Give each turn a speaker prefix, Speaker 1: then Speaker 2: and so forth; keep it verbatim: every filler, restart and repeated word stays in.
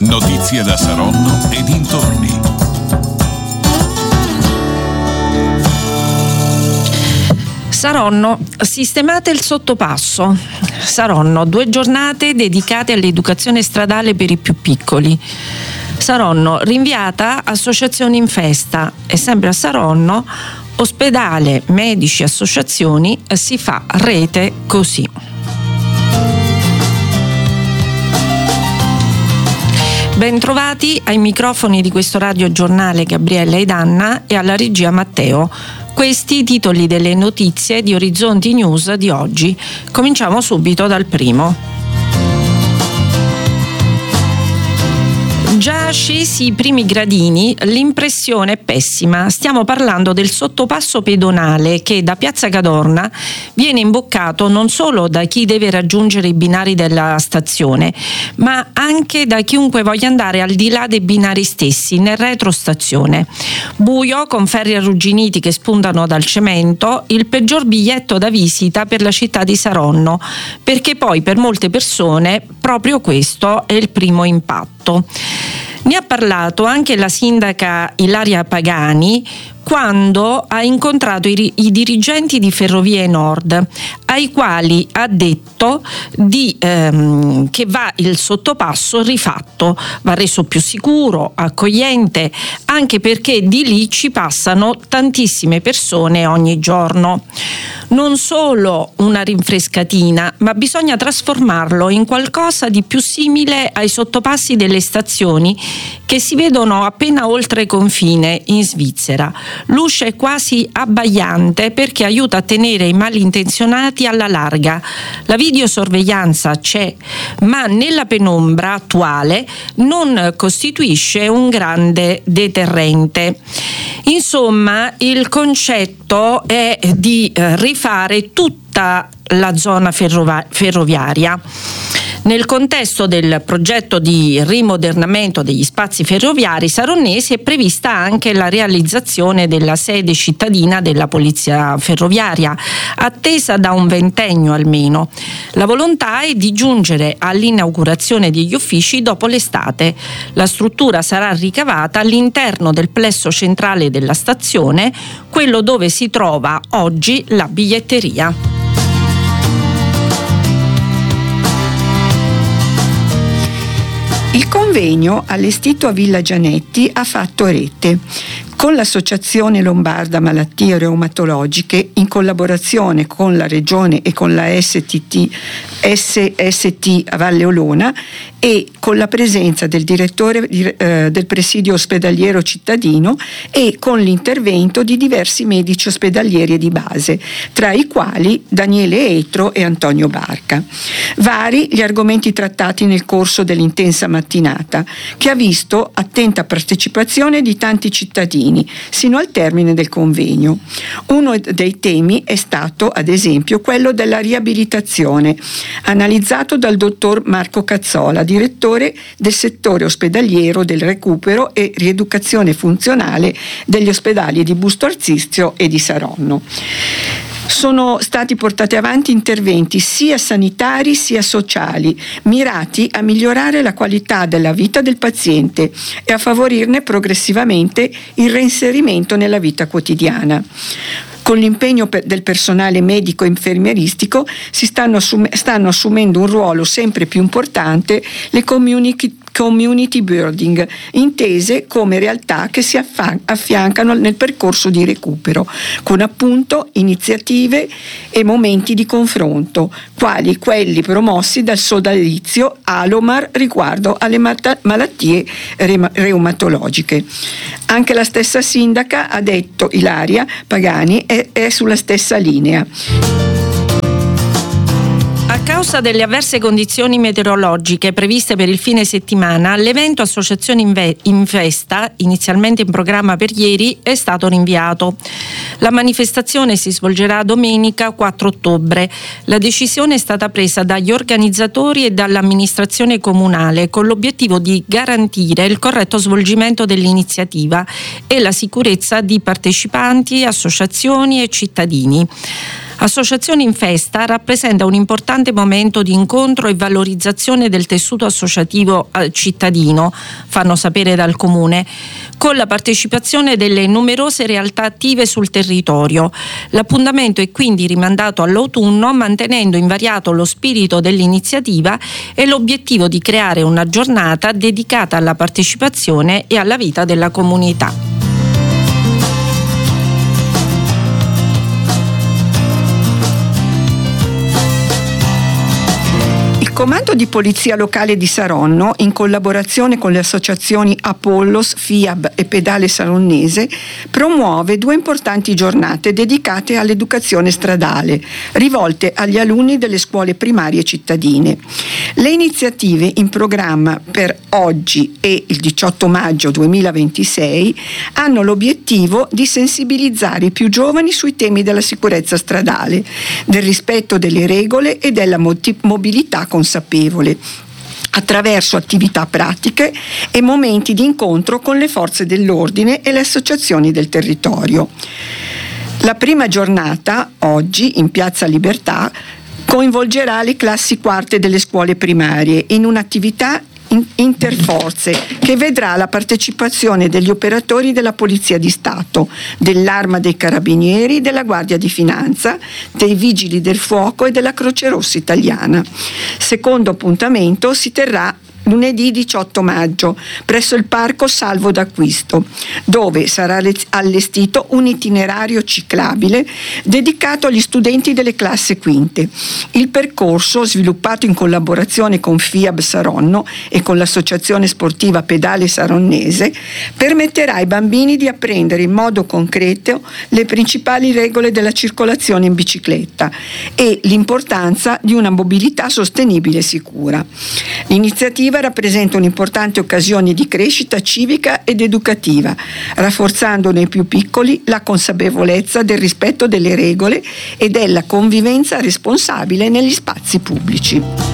Speaker 1: Notizie da Saronno e dintorni.
Speaker 2: Saronno, sistemate il sottopasso. Saronno, due giornate dedicate all'educazione stradale per i più piccoli. Saronno, rinviata associazioni in festa. E sempre a Saronno, ospedale, medici, associazioni, si fa rete così. Bentrovati ai microfoni di questo radiogiornale Gabriella ed Anna e alla regia Matteo. Questi i titoli delle notizie di Orizzonti News di oggi. Cominciamo subito dal primo. Già scesi i primi gradini, l'impressione è pessima. Stiamo parlando del sottopasso pedonale che da Piazza Cadorna viene imboccato non solo da chi deve raggiungere i binari della stazione, ma anche da chiunque voglia andare al di là dei binari stessi, nel retrostazione. Buio, con ferri arrugginiti che spuntano dal cemento, il peggior biglietto da visita per la città di Saronno, perché poi per molte persone proprio questo è il primo impatto. Ne ha parlato anche la sindaca Ilaria Pagani quando ha incontrato i, i dirigenti di Ferrovie Nord, ai quali ha detto di, ehm, che va il sottopasso rifatto, va reso più sicuro, accogliente, anche perché di lì ci passano tantissime persone ogni giorno. Non solo una rinfrescatina, ma bisogna trasformarlo in qualcosa di più simile ai sottopassi delle stazioni che si vedono appena oltre confine in Svizzera. Luce è quasi abbagliante perché aiuta a tenere i malintenzionati alla larga. La videosorveglianza c'è, ma nella penombra attuale non costituisce un grande deterrente. Insomma, il concetto è di eh, rifare tutta la zona ferrova- ferroviaria. Nel contesto del progetto di rimodernamento degli spazi ferroviari saronnesi è prevista anche la realizzazione della sede cittadina della Polizia Ferroviaria, attesa da un ventennio almeno. La volontà è di giungere all'inaugurazione degli uffici dopo l'estate. La struttura sarà ricavata all'interno del plesso centrale della stazione, quello dove si trova oggi la biglietteria.
Speaker 3: Il convegno allestito a Villa Gianetti ha fatto rete. Con l'Associazione Lombarda Malattie Reumatologiche, in collaborazione con la Regione e con la S T T, S S T a Valle Olona e con la presenza del direttore eh, del presidio ospedaliero cittadino e con l'intervento di diversi medici ospedalieri di base, tra i quali Daniele Etro e Antonio Barca. Vari gli argomenti trattati nel corso dell'intensa mattinata, che ha visto attenta partecipazione di tanti cittadini sino al termine del convegno. Uno dei temi è stato, ad esempio, quello della riabilitazione, analizzato dal dottor Marco Cazzola, direttore del settore ospedaliero del recupero e rieducazione funzionale degli ospedali di Busto Arsizio e di Saronno. Sono stati portati avanti interventi sia sanitari sia sociali, mirati a migliorare la qualità della vita del paziente e a favorirne progressivamente il reinserimento nella vita quotidiana. Con l'impegno del personale medico e infermieristico si stanno, assum- stanno assumendo un ruolo sempre più importante le community community building, intese come realtà che si affa- affiancano nel percorso di recupero, con appunto iniziative e momenti di confronto, quali quelli promossi dal sodalizio Alomar riguardo alle mat- malattie re- reumatologiche. Anche la stessa sindaca ha detto, Ilaria Pagani, è, è sulla stessa linea.
Speaker 2: A causa delle avverse condizioni meteorologiche previste per il fine settimana, l'evento Associazioni in, Ve- in Festa, inizialmente in programma per ieri, è stato rinviato. La manifestazione si svolgerà domenica quattro ottobre. La decisione è stata presa dagli organizzatori e dall'amministrazione comunale con l'obiettivo di garantire il corretto svolgimento dell'iniziativa e la sicurezza di partecipanti, associazioni e cittadini. Associazioni in Festa rappresenta un importante momento di incontro e valorizzazione del tessuto associativo cittadino, fanno sapere dal Comune, con la partecipazione delle numerose realtà attive sul territorio. L'appuntamento è quindi rimandato all'autunno, mantenendo invariato lo spirito dell'iniziativa e l'obiettivo di creare una giornata dedicata alla partecipazione e alla vita della comunità.
Speaker 3: Il Comando di Polizia Locale di Saronno, in collaborazione con le associazioni Apollos, FIAB e Pedale Saronnese, promuove due importanti giornate dedicate all'educazione stradale, rivolte agli alunni delle scuole primarie cittadine. Le iniziative in programma per oggi e il diciotto maggio duemilaventisei hanno l'obiettivo di sensibilizzare i più giovani sui temi della sicurezza stradale, del rispetto delle regole e della mobilità consapevole, attraverso attività pratiche e momenti di incontro con le forze dell'ordine e le associazioni del territorio. La prima giornata, oggi, in Piazza Libertà, coinvolgerà le classi quarte delle scuole primarie in un'attività interforze che vedrà la partecipazione degli operatori della Polizia di Stato, dell'Arma dei Carabinieri, della Guardia di Finanza, dei Vigili del Fuoco e della Croce Rossa Italiana. Secondo appuntamento si terrà lunedì diciotto maggio presso il Parco Salvo d'Acquisto, dove sarà allestito un itinerario ciclabile dedicato agli studenti delle classi quinte. Il percorso, sviluppato in collaborazione con FIAB Saronno e con l'associazione sportiva Pedale Saronnese, permetterà ai bambini di apprendere in modo concreto le principali regole della circolazione in bicicletta e l'importanza di una mobilità sostenibile e sicura. L'iniziativa rappresenta un'importante occasione di crescita civica ed educativa, rafforzando nei più piccoli la consapevolezza del rispetto delle regole e della convivenza responsabile negli spazi pubblici.